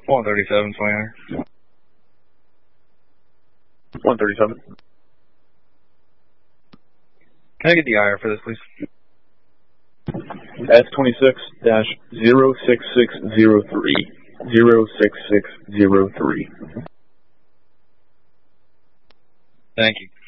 137, Swinger. 137. Can I get the IR for this, please? S26-06603. 06603. Thank you.